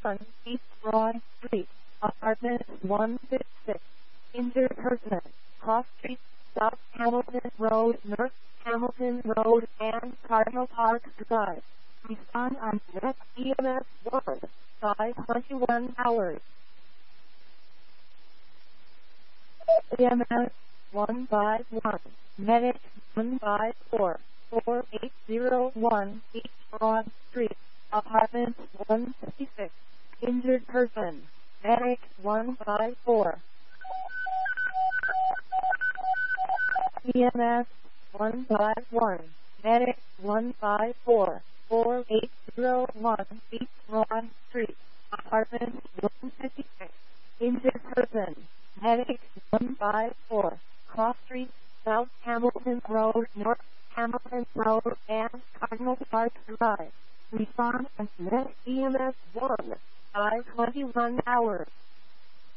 1, East Broad Street, apartment 156. Injured person, Cross Street, South Hamilton Road, North Hamilton Road, and Cardinal Park Drive. Respond on next EMS 1 by 21 hours. EMS 151, Medic 154, 4801 East Broad Street, apartment 156. Injured person, Medic 154. EMS 151, Medic 154, 4801 East Broad Street, apartment 156. Injured person, Medic 154, Cross Street, South Hamilton Road, North Hamilton Road, and Cardinal Park Drive. Respond and next EMS 1 by 21 hours.